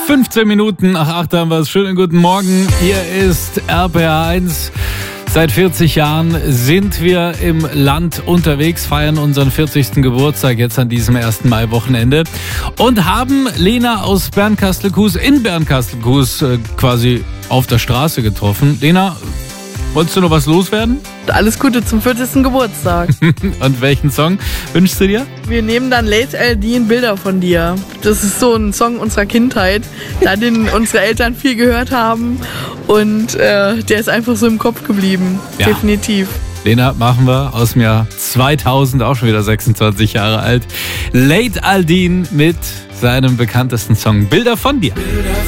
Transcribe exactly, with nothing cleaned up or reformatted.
fünfzehn Minuten nach acht haben wir es. Schönen guten Morgen. Hier ist R P R eins. Seit vierzig Jahren sind wir im Land unterwegs, feiern unseren vierzigsten Geburtstag jetzt an diesem ersten Mai-Wochenende und haben Lena aus Bernkastel-Kues in Bernkastel-Kues äh, quasi auf der Straße getroffen. Lena, wolltest du noch was loswerden? Alles Gute zum vierzigsten Geburtstag. Und welchen Song wünschst du dir? Wir nehmen dann Late L D in Bilder von dir. Das ist so ein Song unserer Kindheit, da den unsere Eltern viel gehört haben und äh, der ist einfach so im Kopf geblieben. Ja. Definitiv. Lena, machen wir aus dem Jahr zweitausend, auch schon wieder sechsundzwanzig Jahre alt. Late Aldin mit seinem bekanntesten Song Bilder von dir. Bilder